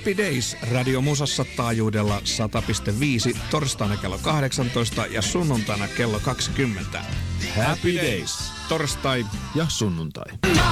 Happy Days Radio Musassa taajuudella 100.5 torstaina kello 18 ja sunnuntaina kello 20. Happy Days. Torstai ja sunnuntai.